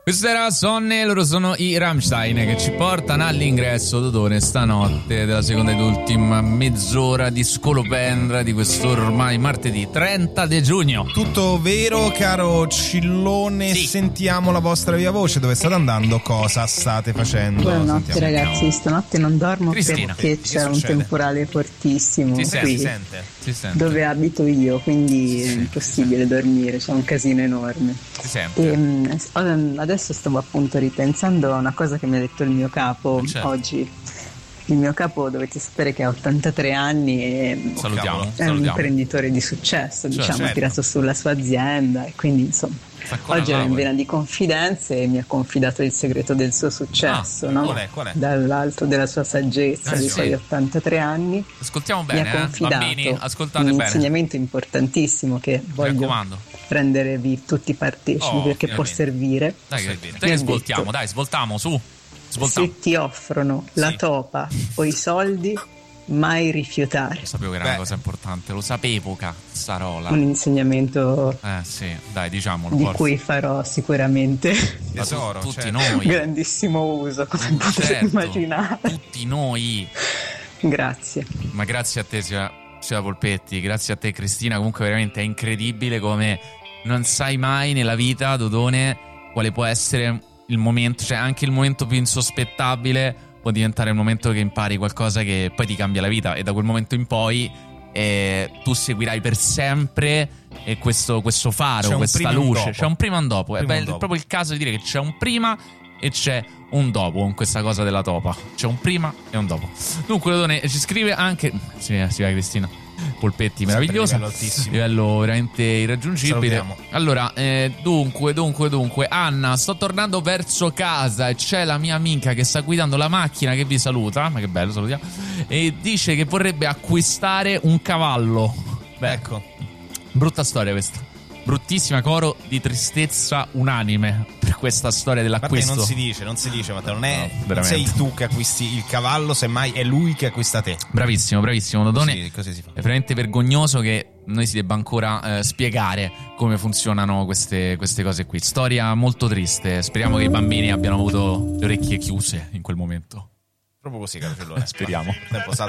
Questa era Sonne, loro sono i Rammstein che ci portano all'ingresso Dodone stanotte della seconda ed ultima mezz'ora di Scolopendra di questo ormai martedì 30 di giugno. Tutto vero, caro Cillone? Sì. Sentiamo la vostra viva voce, dove state andando, cosa state facendo? Buonanotte Sentiamo. ragazzi, stanotte non dormo Cristina, perché che c'è un succede? temporale fortissimo Si qui sente? Si sente. dove abito io, quindi è impossibile dormire, c'è un casino enorme. Si sente. Adesso stavo appunto ripensando a una cosa che mi ha detto il mio capo Certo. oggi. Il mio capo, dovete sapere che ha 83 anni e Salutiamo. è un imprenditore di successo, diciamo, ha certo. tirato sulla sua azienda e quindi insomma oggi era in vena di confidenze e mi ha confidato il segreto del suo successo, no? Qual è? Dall'alto della sua saggezza, dei sì. suoi 83 anni. Ascoltiamo Mi ha bene, confidato bambini, ascoltate un bene. insegnamento importantissimo che Mi voglio raccomando. rendervi tutti partecipi perché può finalmente. servire. Dai, Servire. dai Mi che ha svoltiamo, detto, dai, svoltiamo, su. Svoltiamo. se ti offrono la Sì. topa o i soldi, mai rifiutare. Lo sapevo che era una cosa importante, lo sapevo, cazzarola. Un insegnamento Sì, dai, diciamolo. di forza. cui farò sicuramente Ma Tesoro, tutti certo. noi. grandissimo uso, come potete Certo, immaginare. tutti noi. Grazie. Ma grazie a te, sia Polpetti, grazie a te, Cristina. Comunque, veramente è incredibile come non sai mai nella vita, Dodone, quale può essere il momento, cioè anche il momento più insospettabile può diventare il momento che impari qualcosa che poi ti cambia la vita, e da quel momento in poi tu seguirai per sempre questo faro, C'è un questa prima e un luce. dopo. C'è un prima e un dopo. Prima e un È dopo. proprio il caso di dire che c'è un prima e c'è un dopo con questa cosa della topa. C'è un prima e un dopo. Dunque, Dodone ci scrive anche. Si va, Cristina. Polpetti, meravigliosa. livello altissimo. Livello veramente irraggiungibile. Salutiamo. Allora, dunque, Anna, sto tornando verso casa e c'è la mia amica che sta guidando la macchina che vi saluta. Ma che bello, salutiamo. E dice che vorrebbe acquistare un cavallo. Beh, Ecco. brutta storia questa. Bruttissima, coro di tristezza unanime per questa storia A parte dell'acquisto. non si dice, Matteo, non veramente. sei tu che acquisti il cavallo, semmai è lui che acquista te. Bravissimo, Dodone. Così si fa. È veramente vergognoso che noi si debba ancora spiegare come funzionano queste cose qui. Storia molto triste. Speriamo che i bambini abbiano avuto le orecchie chiuse in quel momento. Proprio così, caro Cellone. Speriamo. Il tempo sta